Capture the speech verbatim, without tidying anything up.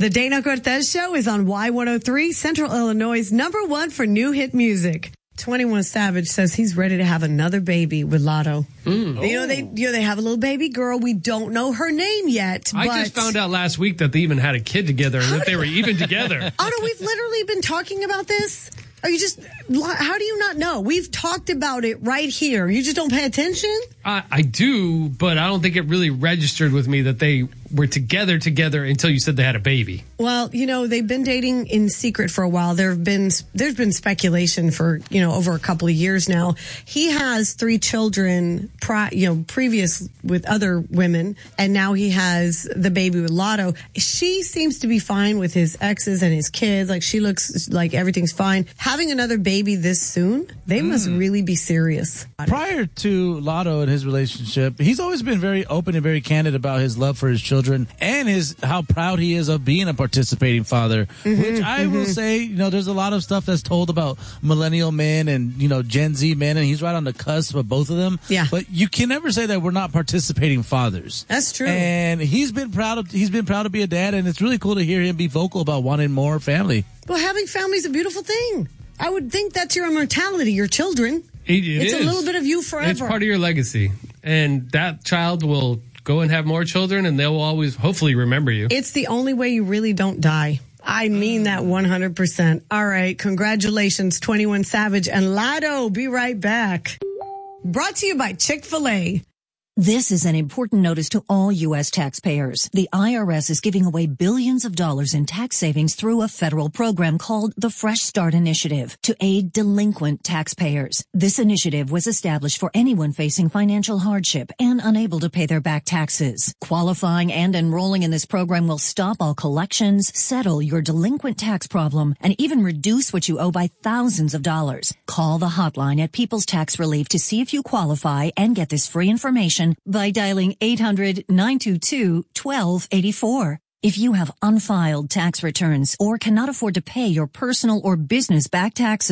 The Dana Cortez Show is on Y one oh three, Central Illinois' number one for new hit music. twenty-one Savage says he's ready to have another baby with Lotto. Mm. You know, they you know they have a little baby girl. We don't know her name yet. I but just found out last week that they even had a kid together and that they were even together. Oh, no, we've literally been talking about this. Are you just, how do you not know? We've talked about it right here. You just don't pay attention? I, I do, but I don't think it really registered with me that they were together together until you said they had a baby. Well, you know, they've been dating in secret for a while. There have been, there's been speculation for, you know, over a couple of years now. He has three children, pri- you know, previous with other women, and now he has the baby with Lotto. She seems to be fine with his exes and his kids. Like, she looks like everything's fine. Having another baby this soon, they mm. must really be serious. Prior to Lotto and his relationship, he's always been very open and very candid about his love for his children and his how proud he is of being a participating father, mm-hmm, which I mm-hmm. will say, you know, there's a lot of stuff that's told about millennial men and, you know, Gen Z men, and he's right on the cusp of both of them. Yeah. But you can never say that we're not participating fathers. That's true. And he's been proud of, he's been proud to be a dad, and it's really cool to hear him be vocal about wanting more family. Well, having family is a beautiful thing. I would think that's your immortality, your children. It, it it's is. a little bit of you forever. It's part of your legacy. And that child will go and have more children, and they'll always hopefully remember you. It's the only way you really don't die. I mean that one hundred percent. All right. Congratulations, twenty-one Savage and Lotto. Be right back. Brought to you by Chick-fil-A. This is an important notice to all U S taxpayers. The I R S is giving away billions of dollars in tax savings through a federal program called the Fresh Start Initiative to aid delinquent taxpayers. This initiative was established for anyone facing financial hardship and unable to pay their back taxes. Qualifying and enrolling in this program will stop all collections, settle your delinquent tax problem, and even reduce what you owe by thousands of dollars. Call the hotline at People's Tax Relief to see if you qualify and get this free information by dialing eight hundred, nine two two, one two eight four. If you have unfiled tax returns or cannot afford to pay your personal or business back taxes,